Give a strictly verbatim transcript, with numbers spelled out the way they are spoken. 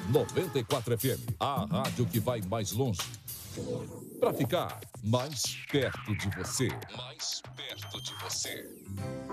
noventa e quatro F M, a rádio que vai mais longe. Para ficar mais perto de você. Mais perto de você.